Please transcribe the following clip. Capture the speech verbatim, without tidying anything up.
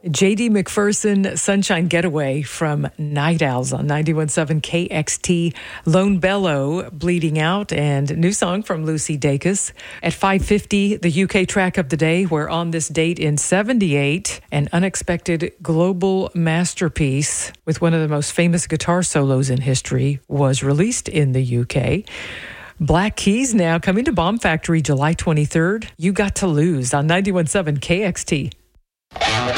J D McPherson, Sunshine Getaway from Night Owls on ninety-one point seven K X T. Lone Bellow, Bleeding Out, and new song from Lucy Dacus. At five fifty, the U K track of the day, where on this date in seventy-eight, an unexpected global masterpiece with one of the most famous guitar solos in history was released in the U K. Black Keys now coming to Bomb Factory July twenty-third. You Got to Lose on ninety-one point seven K X T.